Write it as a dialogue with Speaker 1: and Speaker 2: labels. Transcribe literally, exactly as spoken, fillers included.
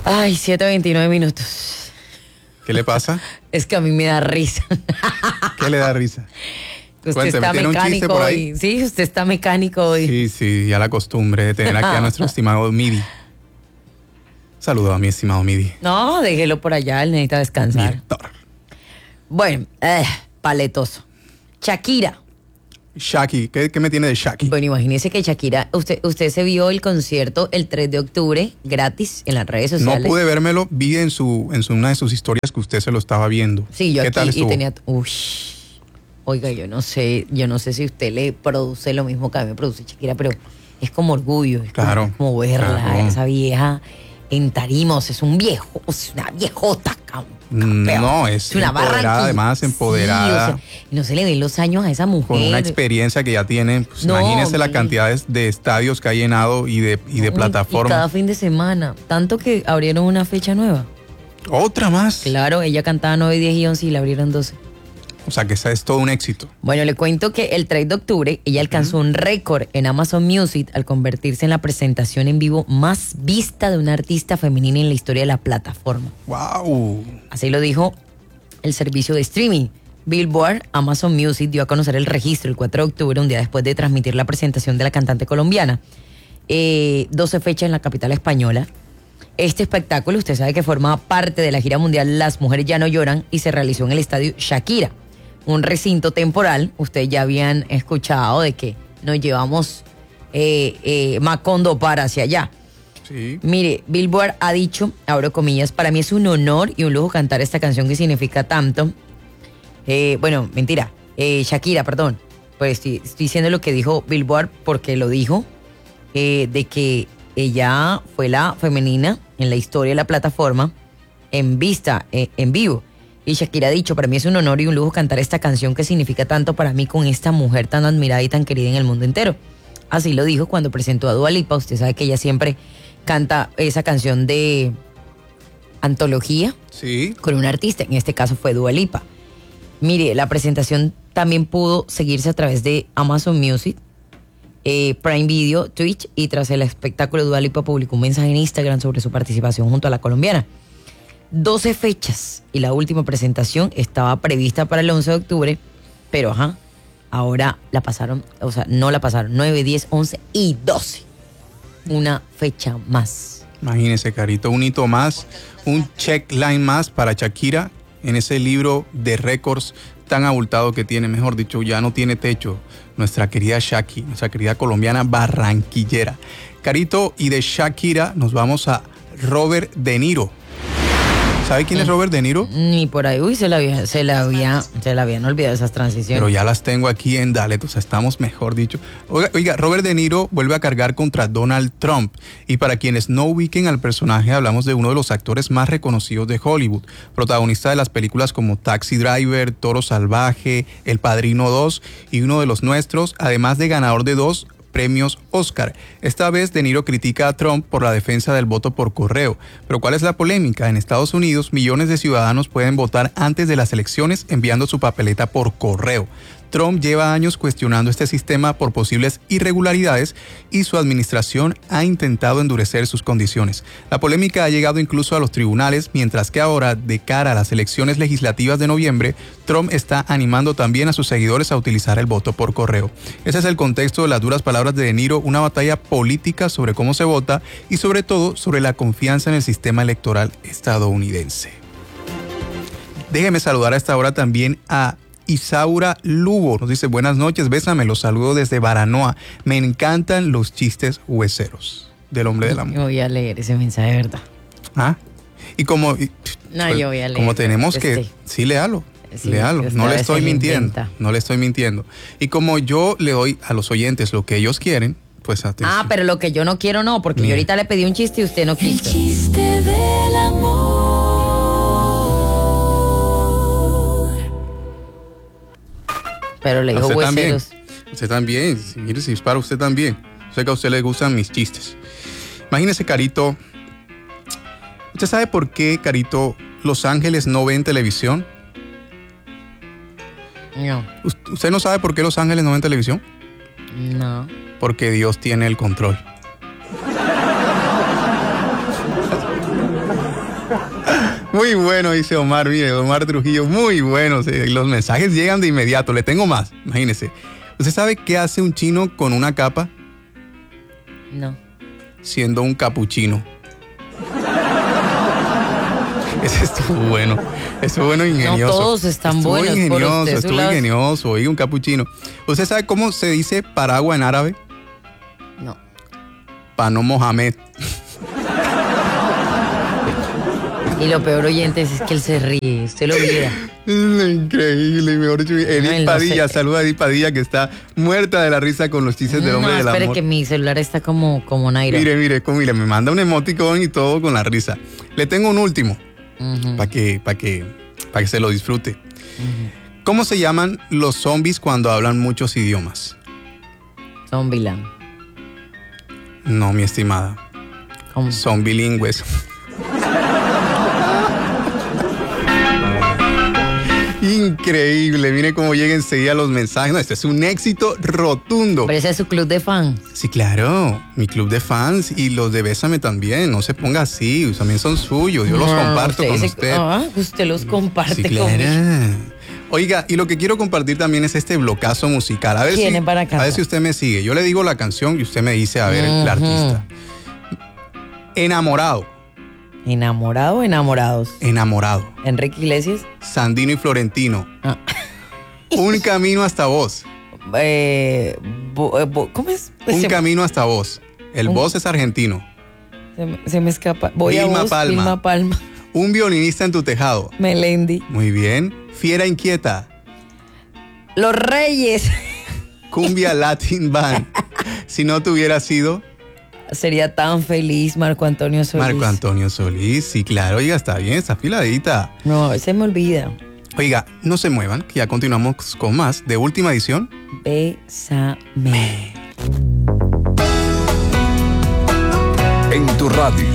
Speaker 1: Ay, siete veintinueve minutos.
Speaker 2: ¿Qué le pasa?
Speaker 1: Es que a mí me da risa.
Speaker 2: ¿Qué le da risa?
Speaker 1: Usted
Speaker 2: Cuénteme,
Speaker 1: está
Speaker 2: ¿tiene un chiste
Speaker 1: mecánico
Speaker 2: por ahí?
Speaker 1: hoy. Sí, usted está mecánico hoy.
Speaker 2: Sí, sí, ya la costumbre de tener aquí a nuestro estimado Midi. Saludo a mi estimado Midi.
Speaker 1: No, déjelo por allá, él necesita descansar.
Speaker 2: Director.
Speaker 1: Bueno, eh, paletoso. Shakira.
Speaker 2: Shaki, ¿qué, ¿qué me tiene de Shaki?
Speaker 1: Bueno, imagínese que Shakira, usted, usted se vio el concierto el tres de octubre gratis en las redes sociales.
Speaker 2: No pude vérmelo, vi en su en su, una de sus historias que usted se lo estaba viendo.
Speaker 1: Sí, yo
Speaker 2: ¿Qué
Speaker 1: aquí
Speaker 2: tal estuvo?
Speaker 1: y tenía, uy, oiga, yo no sé, yo no sé si usted le produce lo mismo que a mí me produce Shakira, pero es como orgullo, es
Speaker 2: Claro,
Speaker 1: como, como verla,
Speaker 2: claro.
Speaker 1: esa vieja en tarimos, es un viejo, es una viejota, cam- campeón.
Speaker 2: No, es
Speaker 1: una
Speaker 2: empoderada,
Speaker 1: barranquilla.
Speaker 2: además, empoderada.
Speaker 1: Sí, o sea, y no se le ven los años a esa mujer.
Speaker 2: Con una experiencia que ya tiene, pues,
Speaker 1: No,
Speaker 2: imagínese la
Speaker 1: hombre.
Speaker 2: cantidad de, de estadios que ha llenado y de, y de
Speaker 1: Y
Speaker 2: plataformas.
Speaker 1: cada fin de semana, tanto que abrieron una fecha nueva.
Speaker 2: Otra más.
Speaker 1: Claro, ella cantaba nueve, diez y once y la abrieron doce.
Speaker 2: O sea que esa es todo un éxito.
Speaker 1: Bueno, le cuento que el tres de octubre ella alcanzó un récord en Amazon Music al convertirse en la presentación en vivo más vista de una artista femenina en la historia de la plataforma.
Speaker 2: ¡Wow!
Speaker 1: Así lo dijo el servicio de streaming. Billboard, Amazon Music dio a conocer el registro el cuatro de octubre, un día después de transmitir la presentación de la cantante colombiana. Eh, doce fechas en la capital española. Este espectáculo, usted sabe que forma parte de la gira mundial Las Mujeres Ya No Lloran y se realizó en el estadio Shakira, un recinto temporal. Ustedes ya habían escuchado de que nos llevamos eh, eh, Macondo para hacia allá.
Speaker 2: Sí.
Speaker 1: Mire, Billboard ha dicho, abro comillas, para mí es un honor y un lujo cantar esta canción que significa tanto. Eh, bueno, mentira, eh, Shakira, perdón. Pues estoy, estoy diciendo lo que dijo Billboard porque lo dijo, eh, de que ella fue la femenina en la historia de la plataforma en vista, eh, en vivo. Y Shakira ha dicho, para mí es un honor y un lujo cantar esta canción que significa tanto para mí con esta mujer tan admirada y tan querida en el mundo entero. Así lo dijo cuando presentó a Dua Lipa. Usted sabe que ella siempre canta esa canción de antología
Speaker 2: Sí.
Speaker 1: con un artista. En este caso fue Dua Lipa. Mire, la presentación también pudo seguirse a través de Amazon Music, eh, Prime Video, Twitch, y tras el espectáculo Dua Lipa publicó un mensaje en Instagram sobre su participación junto a la colombiana. doce fechas y la última presentación estaba prevista para el once de octubre, pero ajá, ahora la pasaron, o sea, no la pasaron, nueve, diez, once y doce. Una fecha más.
Speaker 2: Imagínese, Carito, un hito más, un checkline más para Shakira en ese libro de récords tan abultado que tiene, mejor dicho, ya no tiene techo. Nuestra querida Shaki, nuestra querida colombiana barranquillera. Carito, y de Shakira nos vamos a Robert De Niro. ¿Sabe quién es Robert De Niro?
Speaker 1: Ni por ahí, uy, se la había, se la había, se la habían olvidado esas transiciones.
Speaker 2: Pero ya las tengo aquí en Dalet, o sea, estamos mejor dicho. Oiga, oiga, Robert De Niro vuelve a cargar contra Donald Trump. Y para quienes no ubiquen al personaje, hablamos de uno de los actores más reconocidos de Hollywood, protagonista de las películas como Taxi Driver, Toro Salvaje, El Padrino dos y uno de los nuestros, además de ganador de dos premios Oscar. Esta vez De Niro critica a Trump por la defensa del voto por correo. Pero ¿cuál es la polémica? En Estados Unidos, millones de ciudadanos pueden votar antes de las elecciones enviando su papeleta por correo. Trump lleva años cuestionando este sistema por posibles irregularidades y su administración ha intentado endurecer sus condiciones. La polémica ha llegado incluso a los tribunales, mientras que ahora, de cara a las elecciones legislativas de noviembre, Trump está animando también a sus seguidores a utilizar el voto por correo. Ese es el contexto de las duras palabras de De Niro, una batalla política sobre cómo se vota y sobre todo sobre la confianza en el sistema electoral estadounidense. Déjeme saludar a esta hora también a Isaura Lugo. Nos dice, buenas noches, bésame, los saludo desde Baranoa. Me encantan los chistes hueseros del hombre del amor.
Speaker 1: Yo voy a leer ese mensaje de verdad.
Speaker 2: ¿Ah? Y como, y,
Speaker 1: No,
Speaker 2: pues,
Speaker 1: yo voy a leer.
Speaker 2: como tenemos que,
Speaker 1: Sí.
Speaker 2: sí, léalo.
Speaker 1: Sí,
Speaker 2: léalo,
Speaker 1: que
Speaker 2: no
Speaker 1: usted
Speaker 2: le
Speaker 1: a
Speaker 2: estoy
Speaker 1: veces
Speaker 2: mintiendo,
Speaker 1: inventa.
Speaker 2: no le estoy mintiendo. Y como yo le doy a los oyentes lo que ellos quieren, pues atención.
Speaker 1: Ah, pero lo que yo no quiero no, porque
Speaker 2: Mire.
Speaker 1: yo ahorita le pedí un chiste y usted no
Speaker 3: El
Speaker 1: quiso.
Speaker 3: chiste del amor.
Speaker 1: Pero le dijo
Speaker 2: usted también,
Speaker 1: hueseros.
Speaker 2: usted también, si- mire si dispara usted también. Sé que a usted le gustan mis chistes. Imagínese, Carito, ¿usted sabe por qué, Carito, Los Ángeles no ven televisión?
Speaker 1: No,
Speaker 2: ¿Us- ¿Usted no sabe por qué Los Ángeles no ven televisión?
Speaker 1: no.
Speaker 2: Porque Dios tiene el control. Muy bueno, dice Omar, mire, Omar Trujillo, muy bueno. Sí, los mensajes llegan de inmediato. Le tengo más, imagínese. ¿Usted sabe qué hace un chino con una capa?
Speaker 1: No.
Speaker 2: Siendo un capuchino. Ese estuvo bueno. Estuvo bueno, ingenioso.
Speaker 1: No todos están
Speaker 2: estuvo
Speaker 1: buenos.
Speaker 2: Ingenioso,
Speaker 1: por usted,
Speaker 2: estuvo
Speaker 1: lado...
Speaker 2: ingenioso. Oiga, un capuchino. ¿Usted sabe cómo se dice paraguas en árabe?
Speaker 1: No.
Speaker 2: Pano Mohamed.
Speaker 1: Y lo peor, oyentes, es que él se ríe. Usted lo olvida.
Speaker 2: Increíble, mejor dicho. Edith
Speaker 1: Ay, no
Speaker 2: Padilla,
Speaker 1: sé.
Speaker 2: saluda a Edith Padilla, que está muerta de la risa con los chistes del hombre
Speaker 1: No,
Speaker 2: del
Speaker 1: espere
Speaker 2: amor.
Speaker 1: que mi celular está como, como Naira.
Speaker 2: Mire, mire, como, mire, me manda un emoticón y todo con la risa. Le tengo un último,
Speaker 1: Ujú,
Speaker 2: para que, para que, para que se lo disfrute.
Speaker 1: ujú.
Speaker 2: ¿Cómo se llaman los zombies cuando hablan muchos idiomas?
Speaker 1: Zombieland.
Speaker 2: No, mi estimada.
Speaker 1: ¿Cómo?
Speaker 2: Son bilingües. Increíble, mire cómo llega enseguida los mensajes. No, este es un éxito rotundo.
Speaker 1: Pero ese es su club de fans.
Speaker 2: Sí, claro, mi club de fans y los de Bésame también. No se ponga así, también son suyos. Yo los
Speaker 1: No,
Speaker 2: comparto con
Speaker 1: dice-
Speaker 2: usted.
Speaker 1: Ah, usted los comparte
Speaker 2: Sí,
Speaker 1: conmigo.
Speaker 2: claro. Oiga, y lo que quiero compartir también es este blocazo musical. A ver,
Speaker 1: ¿Quién
Speaker 2: si,
Speaker 1: es para
Speaker 2: a
Speaker 1: cantar?
Speaker 2: ver si usted me sigue. Yo le digo la canción y usted me dice, a ver, el
Speaker 1: Ujú.
Speaker 2: artista. Enamorado,
Speaker 1: Enamorado o enamorados.
Speaker 2: enamorado.
Speaker 1: Enrique Iglesias.
Speaker 2: Sandino y Florentino.
Speaker 1: Ah.
Speaker 2: Un camino hasta vos.
Speaker 1: Eh, bo- eh, bo- ¿Cómo es?
Speaker 2: Un
Speaker 1: se,
Speaker 2: camino hasta vos. El
Speaker 1: Un-
Speaker 2: vos es argentino.
Speaker 1: se me, se me escapa. Voy
Speaker 2: Vilma
Speaker 1: a vos,
Speaker 2: Palma.
Speaker 1: Vilma Palma.
Speaker 2: Un violinista en tu tejado.
Speaker 1: Melendi.
Speaker 2: Muy bien. Fiera inquieta.
Speaker 1: Los Reyes.
Speaker 2: Cumbia Latin Band. Si no te hubiera sido
Speaker 1: Sería tan feliz Marco Antonio Solís.
Speaker 2: Marco Antonio Solís. Sí, claro. Oiga, está bien, está afiladita.
Speaker 1: No, se me olvida.
Speaker 2: Oiga, no se muevan, que ya continuamos con más de Última Edición.
Speaker 1: Bésame.
Speaker 4: En tu radio.